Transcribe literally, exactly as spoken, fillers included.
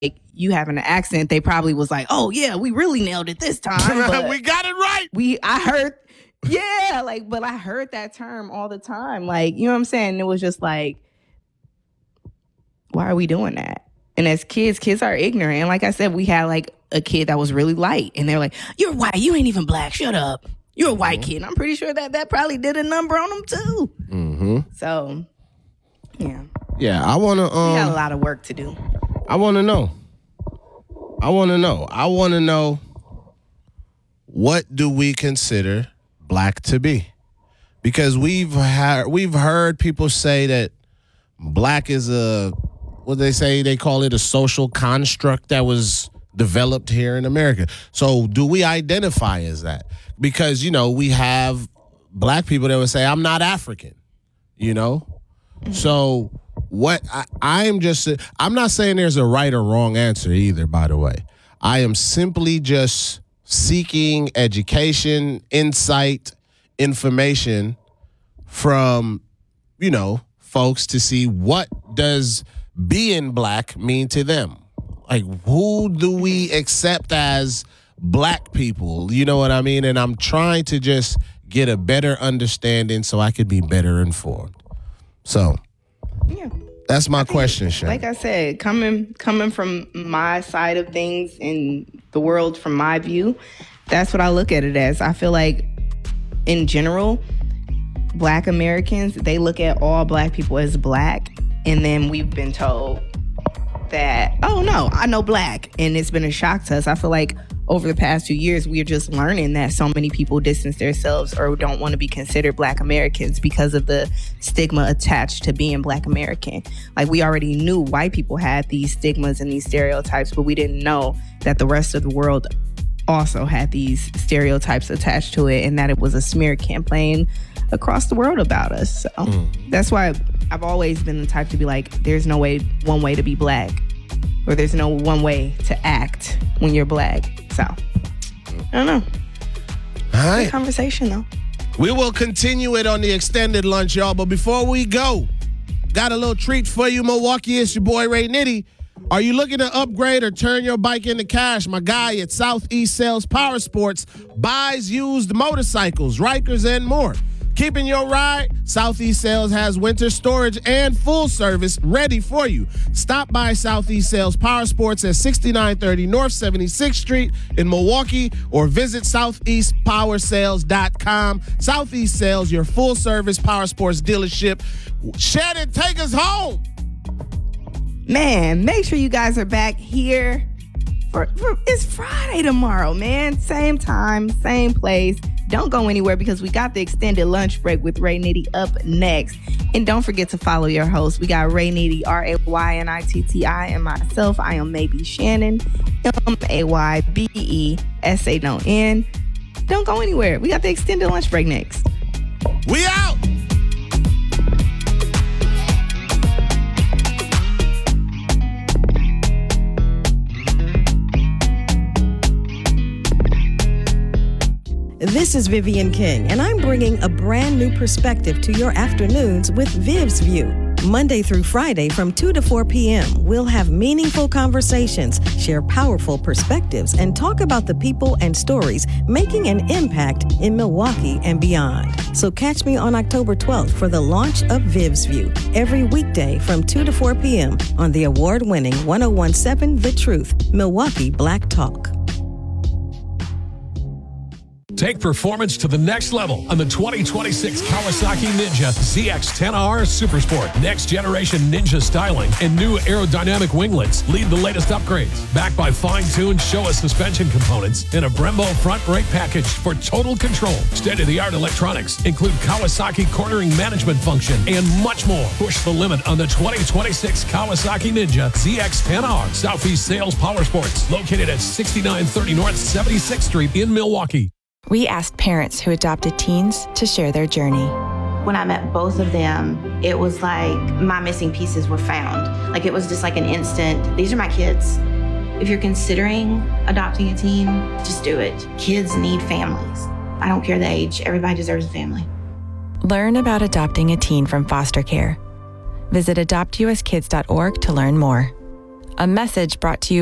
you having an accent, they probably was like, oh yeah, we really nailed it this time. We got it right. We, I heard, yeah, like, but I heard that term all the time. Like, you know what I'm saying? It was just like, why are we doing that? And as kids, kids are ignorant. And like I said, we had like a kid that was really light. And they're like, you're white. You ain't even black. Shut up. You're a white mm-hmm. kid. And I'm pretty sure that that probably did a number on them too. Mm-hmm. So, yeah. Yeah, I want to... Um, we got a lot of work to do. I want to know. I want to know. I want to know, what do we consider black to be? Because we've had, we've heard people say that black is a... what they say, they call it a social construct that was developed here in America. So do we identify as that? Because, you know, we have black people that would say, I'm not African, you know? Mm-hmm. So what I, I'm just, I'm not saying there's a right or wrong answer either, by the way. I am simply just seeking education, insight, information from, you know, folks to see what does being black mean to them. Like, who do we accept as black people? You know what I mean? And I'm trying to just get a better understanding so I could be better informed. So, yeah, that's my question, Shay. Like I said, coming coming from my side of things in the world, from my view, that's what I look at it as. I feel like, in general, black Americans, they look at all black people as black. And then we've been told that, oh, no, I know black. And it's been a shock to us. I feel like over the past few years, we're just learning that so many people distance themselves or don't want to be considered black Americans because of the stigma attached to being black American. Like, we already knew white people had these stigmas and these stereotypes, but we didn't know that the rest of the world also had these stereotypes attached to it and that it was a smear campaign across the world about us. So mm. that's why I've always been the type to be like, there's no way, one way to be black, or there's no one way to act when you're black. So, I don't know. All right. Good conversation, though. We will continue it on the extended lunch, y'all. But before we go, got a little treat for you, Milwaukee. It's your boy, Ray Nitty. Are you looking to upgrade or turn your bike into cash? My guy at Southeast Sales Power Sports buys used motorcycles, Rikers, and more. Keeping your ride, Southeast Sales has winter storage and full service ready for you. Stop by Southeast Sales Power Sports at sixty-nine thirty North seventy-sixth Street in Milwaukee, or visit southeast power sales dot com. Southeast Sales, your full service power sports dealership. Shannon, take us home. Man, make sure you guys are back here. For, for it's Friday tomorrow, man. Same time, same place. Don't go anywhere because we got the extended lunch break with Ray Nitty up next. And don't forget to follow your host. We got Ray Nitty, R A Y N I T T I, and myself. I am Maybe Shannon, M A Y B E S A no N. Don't go anywhere. We got the extended lunch break next. We out! This is Vivian King, and I'm bringing a brand new perspective to your afternoons with Viv's View. Monday through Friday from two to four p.m., we'll have meaningful conversations, share powerful perspectives, and talk about the people and stories making an impact in Milwaukee and beyond. So catch me on October twelfth for the launch of Viv's View, every weekday from two to four p.m. on the award-winning one oh one point seven The Truth, Milwaukee Black Talk. Take performance to the next level on the twenty twenty-six Kawasaki Ninja Z X ten R Supersport. Next generation Ninja styling and new aerodynamic winglets lead the latest upgrades. Backed by fine-tuned Showa suspension components and a Brembo front brake package for total control. State-of-the-art electronics include Kawasaki cornering management function and much more. Push the limit on the twenty twenty-six Kawasaki Ninja Z X ten R. Southeast Sales Power Sports, located at sixty-nine thirty North seventy-sixth Street in Milwaukee. We asked parents who adopted teens to share their journey. When I met both of them, it was like my missing pieces were found. Like, it was just like an instant, these are my kids. If you're considering adopting a teen, just do it. Kids need families. I don't care the age, everybody deserves a family. Learn about adopting a teen from foster care. Visit adopt u s kids dot org to learn more. A message brought to you